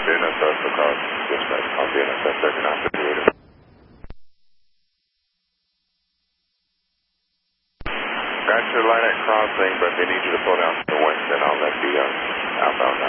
DNSS across dispatch on DNSS 3958. Got your line at crossing, but they need you to pull down to the west, and I'll let the outbound know.